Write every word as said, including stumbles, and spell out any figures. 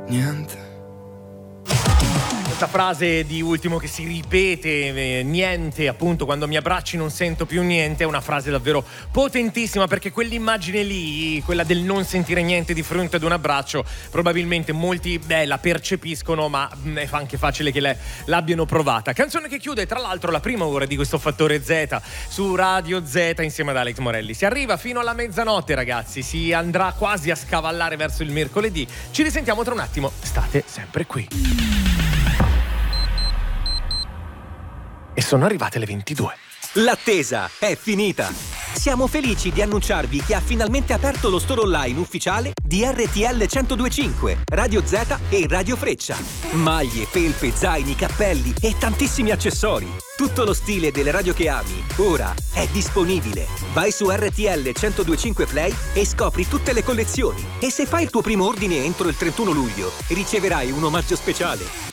niente. Questa frase di Ultimo che si ripete, eh, niente, appunto, quando mi abbracci non sento più niente, è una frase davvero potentissima, perché quell'immagine lì, quella del non sentire niente di fronte ad un abbraccio, probabilmente molti beh, la percepiscono, ma mh, è anche facile che le, l'abbiano provata. Canzone che chiude tra l'altro la prima ora di questo Fattore Z su Radio Z insieme ad Alex Morelli. Si arriva fino alla mezzanotte, ragazzi, si andrà quasi a scavallare verso il mercoledì. Ci risentiamo tra un attimo, state sempre qui. E sono arrivate le ventidue. L'attesa è finita! Siamo felici di annunciarvi che ha finalmente aperto lo store online ufficiale di R T L centodue e cinque, Radio Z e Radio Freccia. Maglie, felpe, zaini, cappelli e tantissimi accessori. Tutto lo stile delle radio che ami, ora è disponibile. Vai su R T L centodue e cinque Play e scopri tutte le collezioni. E se fai il tuo primo ordine entro il trentuno luglio, riceverai un omaggio speciale.